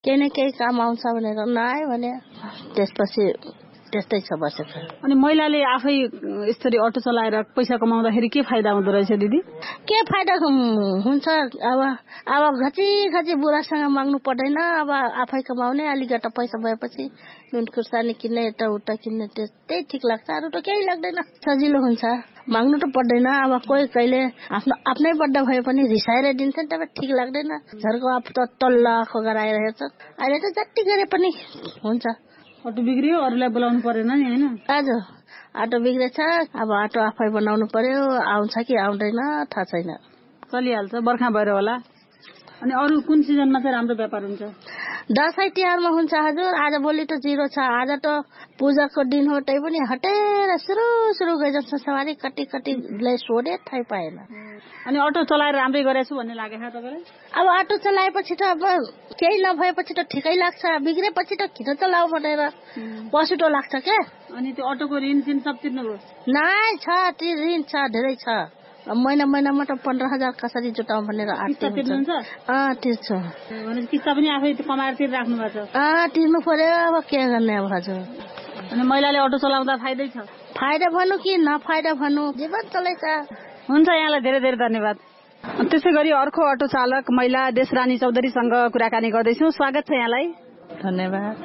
केही न केही काम आउँछ भनेर नआयो भने त्यसपछि त्यस्तै छ बसेको। अनि महिलाले आफै यसरी अटो चलाएर पैसा कमाउँदाखेरि के फाइदा हुँदो रहेछ दिदी? के फाइदा हुन्छ? अब घची बुढासँग माग्नु पर्दैन। अब आफै कमाउने अलिकता पैसा भएपछि नुन खुर्सानी किन्ने यताउता किन्ने त्यस्तै ठिक लाग्छ। अरू त केही लाग्दैन, सजिलो हुन्छ, माग्नु त पर्दैन। अब कोही कहिले आफ्नै बड्डा भए पनि रिसाएर दिन्छ नि, तपाईँ ठिक लाग्दैन। झर्को आफू त तल्लो आँखो गराएर हेर्छ। अहिले त जति गरे पनि हुन्छ। अटो बिग्रियो अरूलाई बोलाउनु परेन नि, होइन? हजुर, अटो बिग्रेछ, अब अटो आफै बनाउनु पर्यो। आउँछ कि आउँदैन थाहा छैन, चलिहाल्छ बर्खा भएर होला। अनि अरू कुन सिजनमा चाहिँ राम्रो व्यापार हुन्छ? दसैँ तिहारमा हुन्छ हजुर। आज भोलि त जिरो छ। आज त पूजाको दिन हो, त्यही पनि हटेर सुरु गइन्छ सवारी। कति सोधे थाहै पाएन। अनि अटो चलाएर राम्रै गरेछु भन्ने लागेछ तपाईँलाई? अब अटो चलाएपछि त अब केही नभएपछि त ठिकै लाग्छ, बिग्रेपछि त किन चलाऊ भनेर पछुटो लाग्छ क्या। अनि त्यो अटोको ऋण सिन सब तिर्नुभयो? नाइ छ, त्यो ऋण छ, धेरै छ। महिनामा त 15,000 कसरी जुटाउँ भनेर तिर्नुहुन्छ? तिर्छु। किस्ता पनि आफै कमाएर तिरिराख्नु भएको छ? तिर्नु पर्यो, अब के गर्ने अब हजुर। अनि महिलाले अटो चलाउँदा फाइदै छ? फाइदा भनौँ कि नफाइदा भनौँ, जीवन चल्दैछ। हुन्छ, यहाँलाई धेरै धेरै धन्यवाद। त्यसै गरी अर्को अटो चालक महिला देशरानी चौधरीसँग कुराकानी गर्दैछौँ। स्वागत छ यहाँलाई। धन्यवाद।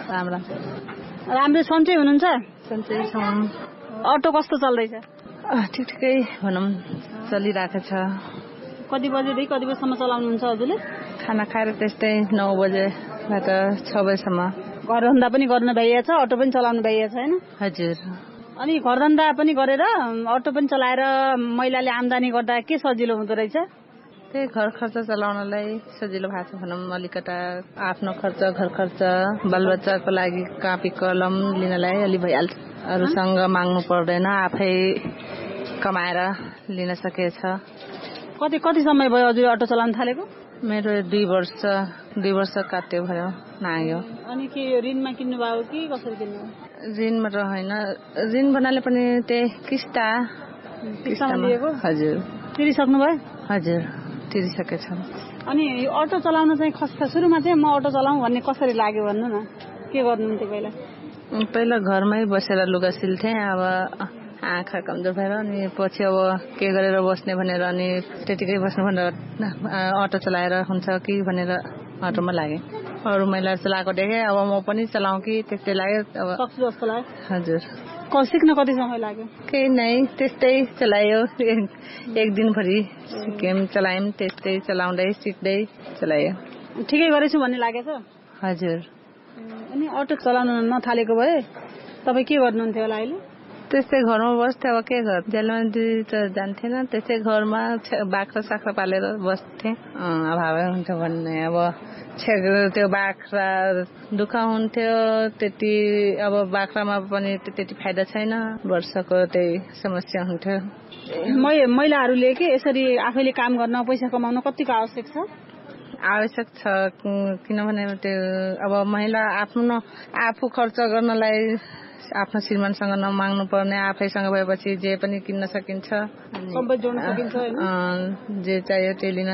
राम्रै सन्चै हुनुहुन्छ? सन्चै छौँ। अटो कस्तो चल्दैछ? ठिकै भनौँ, चलिरहेको छ। कति बजेदेखि कति बजीसम्म चलाउनुहुन्छ हजुरले? खाना खाएर त्यस्तै 9 बजेबाट 6 बजीसम्म। घरधन्दा पनि गर्न भइएको छ, अटो पनि चलाउनु भइएको छ, होइन? हजुर। अनि घरधन्दा पनि गरेर अटो पनि चलाएर महिलाले आम्दानी गर्दा के सजिलो हुँदो रहेछ? त्यही घर खर्च चलाउनलाई सजिलो भएको छ भनौँ। अलिकता आफ्नो खर्च, घर खर्च, बालबच्चाको लागि कापी कलम लिनलाई अलि भइहाल्छ। अरूसँग माग्नु पर्दैन, आफै कमाएर लिन सकेछ। कति समय भयो हजुर अटो चलाउन थालेको? मेरो 2 वर्ष काट्यो भयो नाग्यो। अनि के यो ऋणमा किन्नु भयो कि कसरी किन्नु? ऋणमा त होइन, ऋण बनाले पनि त्यही किस्तामा लिएको। हजुर। तिरिसक्नु भयो? हजुर, तिरिसकेछ। अनि यो अटो चलाउन चाहिँ सुरुमा चाहिँ म अटो चलाउँ भन्ने कसरी लाग्यो भन्नु न? के गर्नुहुन्थ्यो पहिला? पहिला घरमै बसेर लुगा सिल्थेँ। अब आँखा कमजोर भएर अनि पछि अब के गरेर बस्ने भनेर अनि त्यतिकै बस्नु भनेर अटो चलाएर हुन्छ कि भनेर अटोमा लागेँ। अरू महिलाहरू चलाएको देखेँ, अब म पनि चलाउँ कि त्यस्तै लाग्यो। अब सक्छु जस्तो लाग्यो? हजुर। सिक्न कति समय लाग्यो? केही नै, त्यस्तै चलायो। एक दिनभरि सिक्यौँ, चलायौँ, त्यस्तै चलाउँदै सिक्दै चलायो। ठिकै गरेछु भन्ने लागेछ? हजुर। अनि अटो चलाउन नथालेको भए तपाईँ के गर्नुहुन्थ्यो होला अहिले? त्यस्तै घरमा बस्थेँ। अब के गर् जेलमा त जान्थेन, त्यस्तै घरमा बाख्रा साख्रा पालेर बस्थेँ। अभावै हुन्छ भन्ने अब त्यो बाख्रा दुःख हुन्थ्यो त्यति। अब बाख्रामा पनि त्यति फाइदा छैन, वर्षको त्यही समस्या हुन्थ्यो। महिलाहरूले के यसरी आफैले काम गर्न पैसा कमाउन कतिको आवश्यक छ? आवश्यक छ, किनभने त्यो अब महिला आफू खर्च गर्नलाई आफ्नो श्रीमानसँग नमाग्नु पर्ने, आफैसँग भएपछि जे पनि किन्न सकिन्छ, सबै जोड्न सकिन्छ, जे चाहियो त्यो लिन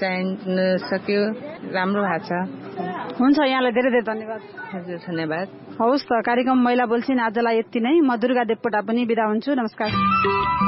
सक्यो। राम्रो भएको छ। हुन्छ, यहाँलाई धेरै धेरै धन्यवाद। हजुर, धन्यवाद। हवस् त, कार्यक्रम महिला बोल्छिन् आजलाई यति नै। म दुर्गा देवकोटा पनि बिदा हुन्छु। नमस्कार।